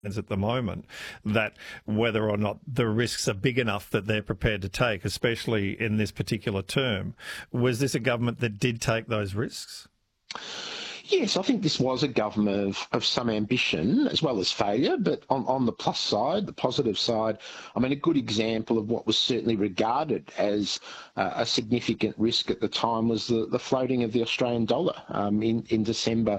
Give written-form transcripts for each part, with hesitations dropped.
at the moment, that whether or not the risks are big enough that they're prepared to take, especially in this particular term. Was this a government that did take those risks? Yes, I think this was a government of some ambition as well as failure, but on the plus side, the positive side, I mean, a good example of what was certainly regarded as a significant risk at the time was the floating of the Australian dollar in December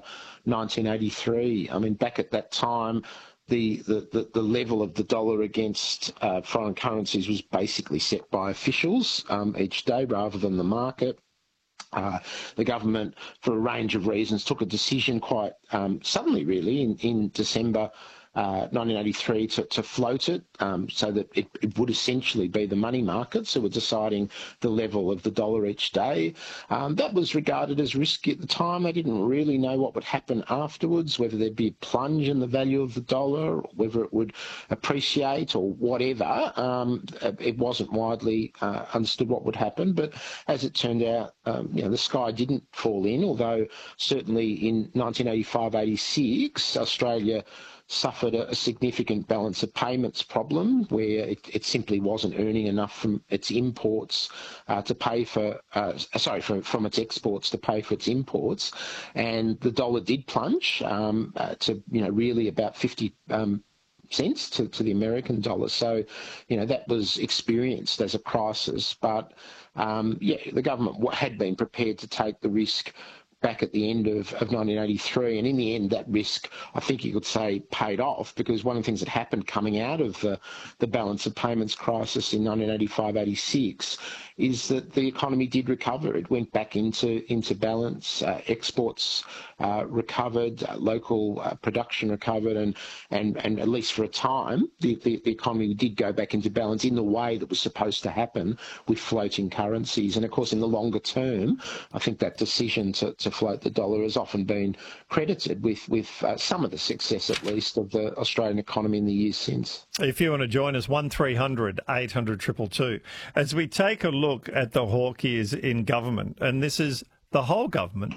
1983. I mean, back at that time, the level of the dollar against foreign currencies was basically set by officials each day rather than the market. The government, for a range of reasons, took a decision quite suddenly, really, in December 1983 to float it so that it would essentially be the money markets who were deciding the level of the dollar each day. That was regarded as risky at the time. They didn't really know what would happen afterwards, whether there'd be a plunge in the value of the dollar, or whether it would appreciate or whatever. It wasn't widely understood what would happen, but as it turned out, the sky didn't fall in, although certainly in 1985-86, Australia suffered a significant balance of payments problem where it simply wasn't earning enough from its imports to pay for, from its exports to pay for its imports. And the dollar did plunge to, really about 50 cents to the American dollar. So, that was experienced as a crisis. But, the government had been prepared to take the risk back at the end of 1983. And in the end, that risk, I think you could say, paid off, because one of the things that happened coming out of the balance of payments crisis in 1985-86 is that the economy did recover. It went back into balance. Exports recovered, local production recovered, and at least for a time, the economy did go back into balance in the way that was supposed to happen with floating currencies. And of course, in the longer term, I think that decision to float the dollar has often been credited with some of the success, at least, of the Australian economy in the years since. If you want to join us, 1300 800 222. As we take a look at the hawk years in government, and this is the whole government,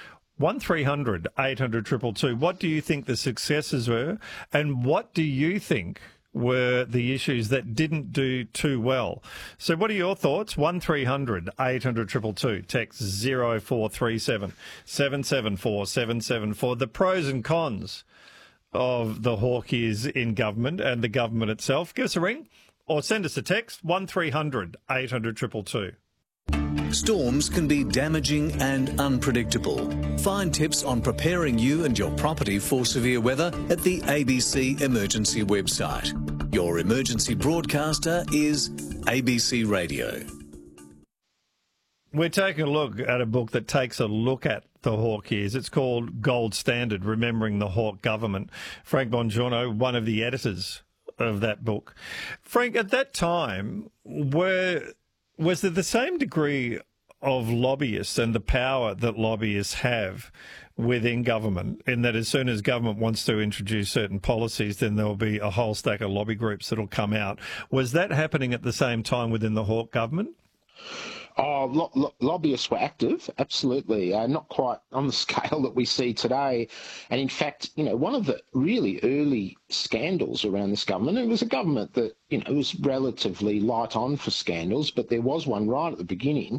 1300 800 222. What do you think the successes were, and what do you think were the issues that didn't do too well? So what are your thoughts? 1300 800 222. Text 0437 774 774. The pros and cons of the hawk years in government and the government itself. Give us a ring or send us a text, 1300 800 222. Storms can be damaging and unpredictable. Find tips on preparing you and your property for severe weather at the ABC Emergency website. Your emergency broadcaster is ABC Radio. We're taking a look at a book that takes a look at the hawk years. It's called Gold Standard, Remembering the Hawke Government. Frank Bongiorno, one of the editors of that book. Frank, at that time, was there the same degree of lobbyists and the power that lobbyists have within government, in that as soon as government wants to introduce certain policies, then there will be a whole stack of lobby groups that will come out? Was that happening at the same time within the Hawke government? Lobbyists were active, absolutely. Not quite on the scale that we see today. And in fact, one of the really early scandals around this government, it was a government that, was relatively light on for scandals, but there was one right at the beginning,